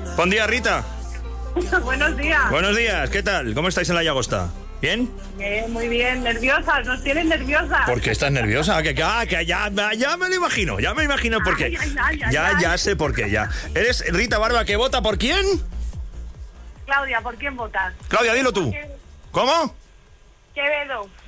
Buen día, Rita. Buenos días. Buenos días, ¿qué tal? ¿Cómo estáis en la Llagosta? ¿Bien? Muy bien, nerviosas, nos tienen nerviosas. ¿Por qué estás nerviosa? Que ya me lo imagino, por qué. Ya sé por qué, ya. ¿Eres Rita Barba que vota por quién? Claudia, ¿por quién votas? Claudia, dilo tú. ¿Cómo? Quevedo.